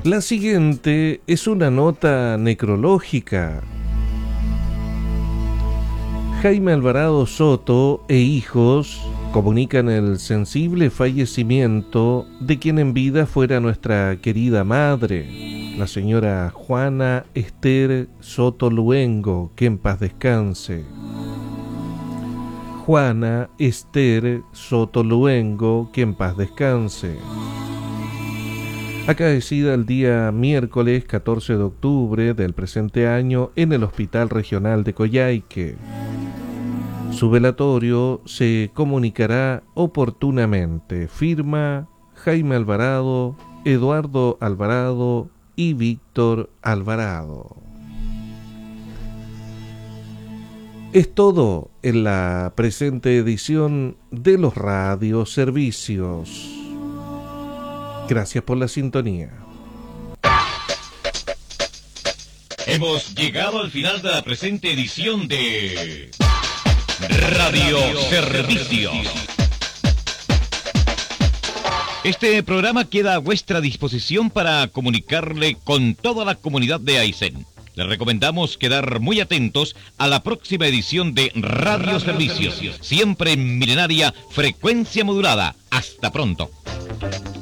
La siguiente es una nota necrológica. Jaime Alvarado Soto e hijos comunican el sensible fallecimiento de quien en vida fuera nuestra querida madre, la señora Juana Esther Soto Luengo, que en paz descanse. Juana Esther Soto Luengo, que en paz descanse. Acaecida el día miércoles 14 de octubre del presente año en el Hospital Regional de Coyhaique. Su velatorio se comunicará oportunamente. Firma Jaime Alvarado, Eduardo Alvarado y Víctor Alvarado. Es todo en la presente edición de los radioservicios. Gracias por la sintonía. Hemos llegado al final de la presente edición de Radio Servicios. Este programa queda a vuestra disposición para comunicarle con toda la comunidad de Aysén. Les recomendamos quedar muy atentos a la próxima edición de Radio Servicios, siempre en milenaria frecuencia modulada. Hasta pronto.